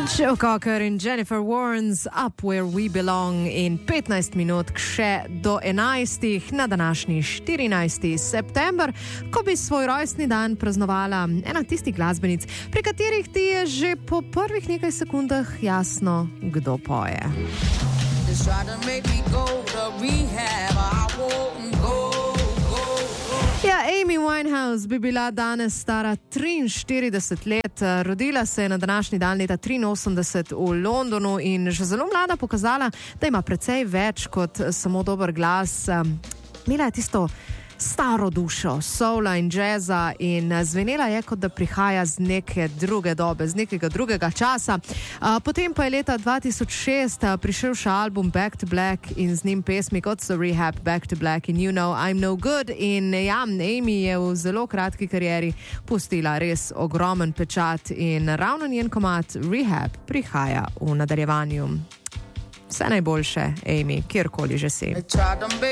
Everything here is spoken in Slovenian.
Joe Cocker in Jennifer Warnes Up Where We Belong in 15 minut še do 11. na današnji 14. september, ko bi svoj rojstni dan praznovala ena tistih glasbenic, pri katerih ti je že po prvih nekaj sekundah jasno, kdo poje. Ja, Amy Winehouse bi bila danes stara 43 let, rodila se je na današnji dan leta 83 v Londonu in že zelo mlada pokazala, da ima precej več kot samo dober glas. Imela je tisto staro dušo, soula in jazza in zvenela je, kot da prihaja z neke druge dobe, z nekega drugega časa. Potem pa je leta 2006 prišel še album Back to Black in z njim pesmi kot so Rehab, Back to Black in You Know I'm No Good. In ja, Amy je v zelo kratki karieri pustila res ogromen pečat in ravno njen komad Rehab prihaja v nadaljevanju. Vse najboljše, Amy, kjerkoli že si.